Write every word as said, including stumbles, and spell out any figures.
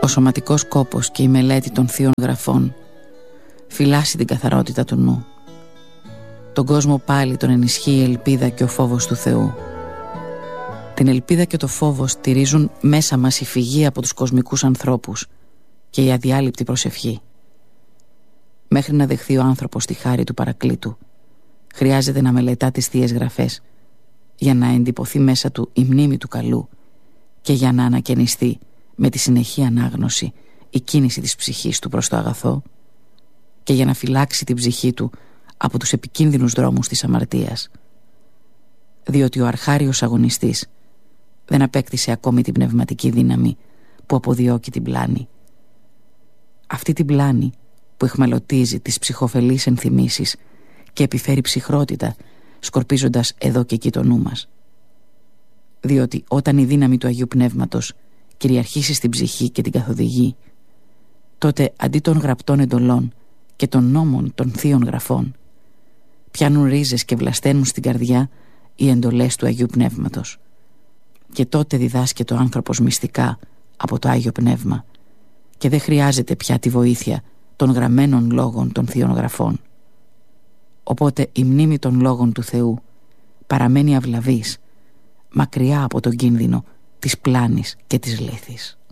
Ο σωματικός κόπος και η μελέτη των θείων γραφών φυλάσσει την καθαρότητα του νου. Τον κόσμο πάλι τον ενισχύει η ελπίδα και ο φόβος του Θεού. Την ελπίδα και το φόβο στηρίζουν μέσα μας η φυγή από τους κοσμικούς ανθρώπους και η αδιάλειπτη προσευχή. Μέχρι να δεχθεί ο άνθρωπος τη χάρη του Παρακλήτου, χρειάζεται να μελετά τις Θείες Γραφές για να εντυπωθεί μέσα του η μνήμη του καλού και για να ανακαινιστεί με τη συνεχή ανάγνωση η κίνηση της ψυχής του προς το αγαθό και για να φυλάξει την ψυχή του από τους επικίνδυνους δρόμους της αμαρτίας. Διότι ο αρχάριος αγωνιστής δεν απέκτησε ακόμη την πνευματική δύναμη που αποδιώκει την πλάνη. Αυτή την πλάνη που εχμαλωτίζει τις ψυχοφελείς ενθυμίσεις και επιφέρει ψυχρότητα, σκορπίζοντας εδώ και εκεί το νου μας. Διότι όταν η δύναμη του Αγίου Πνεύματος κυριαρχήσει στην ψυχή και την καθοδηγεί, τότε αντί των γραπτών εντολών και των νόμων των θείων γραφών, πιάνουν ρίζες και βλασταίνουν στην καρδιά οι εντολές του Αγίου Πνεύματος. Και τότε διδάσκεται ο άνθρωπος μυστικά από το Άγιο Πνεύμα και δεν χρειάζεται πια τη βοήθεια των γραμμένων λόγων των θείων γραφών. Οπότε η μνήμη των λόγων του Θεού παραμένει αυλαβής, μακριά από τον κίνδυνο της πλάνης και της λύθης.